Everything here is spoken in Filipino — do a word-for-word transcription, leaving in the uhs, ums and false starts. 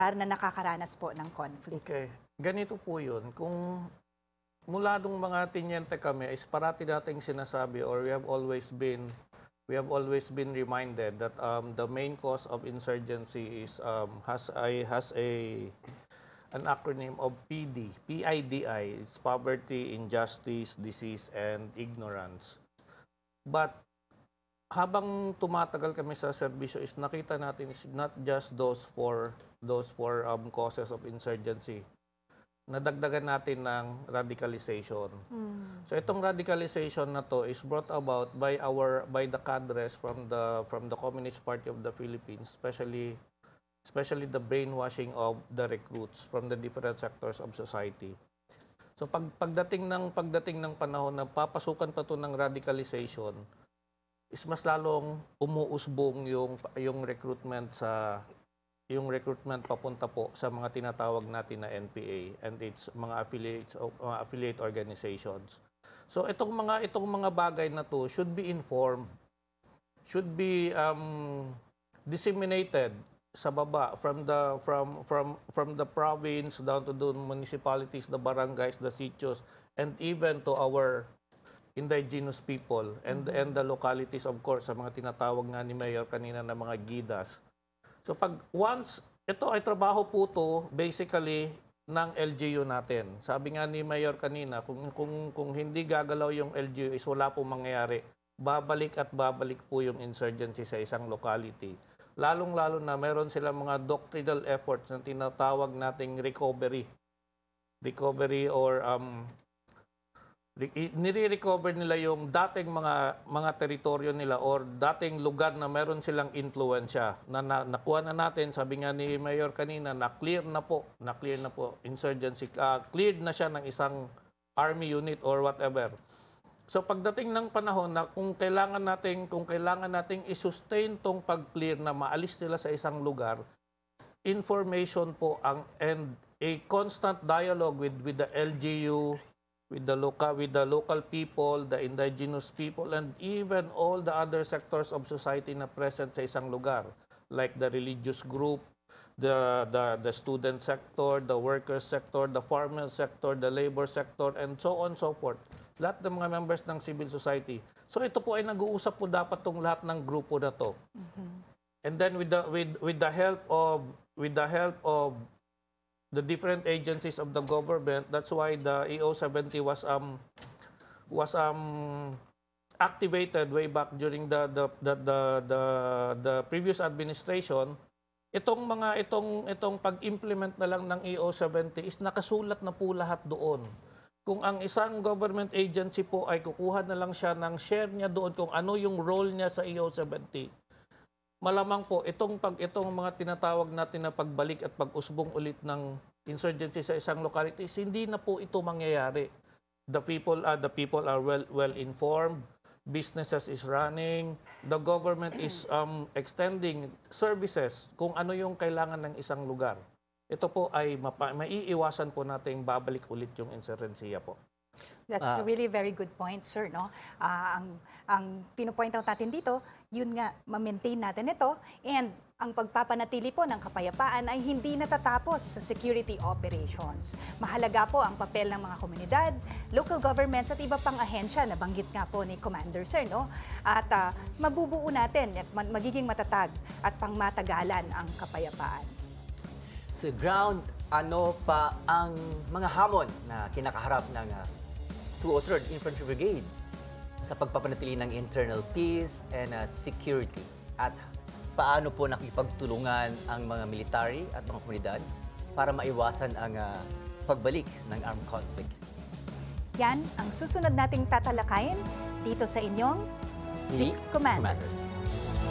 na nakakaranas po ng conflict? Okay. Ganito po yun. Kung mula nung mga tinyente kami is parati dating sinasabi or we have always been we have always been reminded that um, the main cause of insurgency is um, has a has a an acronym of P D. P I D I. It's poverty, injustice, disease, and ignorance. But habang tumatagal kami sa serbisyo is nakita natin is not just those for those for um, causes of insurgency. Nadagdagan natin ng radicalization. Hmm. So itong radicalization na to is brought about by our by the cadres from the from the Communist Party of the Philippines, especially especially the brainwashing of the recruits from the different sectors of society. So pag pagdating ng pagdating ng panahon na papasukan pa to ng radicalization, is mas lalong umuusbong yung yung recruitment sa yung recruitment papunta po sa mga tinatawag natin na N P A and its mga affiliates o mga affiliate organizations. So itong mga itong mga bagay na to should be informed, should be um, disseminated sa baba from the from from from the province down to the municipalities, the barangays, the sitios, and even to our indigenous people and mm-hmm. and the localities, of course, sa mga tinatawag nga ni Mayor kanina na mga gidas. So pag once ito ay trabaho po to basically ng L G U natin. Sabi nga ni Mayor kanina, kung kung kung hindi gagalaw yung L G U is wala pong mangyayari. Babalik at babalik po yung insurgency sa isang locality. Lalong-lalo na meron silang mga doctrinal efforts na tinatawag nating recovery. Recovery or um nire-recover nila yung dating mga mga teritoryo nila or dating lugar na meron silang influensya na, na nakuha na natin. Sabi nga ni Mayor kanina na clear na po na clear na po insurgency uh, cleared na siya ng isang army unit or whatever. So pagdating ng panahon na kung kailangan nating kung kailangan nating i-sustain tong pag-clear na maalis nila sa isang lugar, information po ang and a constant dialogue with with the L G U, with the local with the local people, the indigenous people, and even all the other sectors of society na present sa isang lugar, like the religious group, the the the student sector, the worker sector, the farmer sector, the labor sector, and so on and so forth. Lahat ng mga members ng civil society. So ito po ay nag-uusap po dapat tong lahat ng grupo na to. Mm-hmm. And then with the with with the help of with the help of the different agencies of the government, that's why the E O seventy was um was um activated way back during the the the the the, the previous administration. Itong mga itong itong pag-implement na lang ng E O seventy is nakasulat na po lahat doon. Kung ang isang government agency po ay kukuha na lang siya ng share niya doon kung ano yung role niya sa E O seventy, malamang po itong pag itong mga tinatawag natin na pagbalik at pag-usbong ulit ng insurgency sa isang localities, hindi na po ito mangyayari. The people are the people are well well informed, businesses is running, the government is um, extending services kung ano yung kailangan ng isang lugar. Ito po ay mapa, maiiwasan po nating babalik ulit yung insurgensiya po. That's uh, really very good point, sir. No? Uh, ang, ang pinupoint out natin dito, yun nga, ma-maintain natin ito. And ang pagpapanatili po ng kapayapaan ay hindi natatapos sa security operations. Mahalaga po ang papel ng mga komunidad, local governments at iba pang ahensya na banggit nga po ni Commander, sir. No? At uh, mabubuo natin at magiging matatag at pangmatagalan ang kapayapaan. So ground, ano pa ang mga hamon na kinakaharap ng uh, two oh third Infantry Brigade sa pagpapanatili ng internal peace and uh, security? At paano po nakikipagtulungan ang mga military at mga komunidad para maiwasan ang uh, pagbalik ng armed conflict? Yan ang susunod nating tatalakayin dito sa inyong The Commanders. Commanders.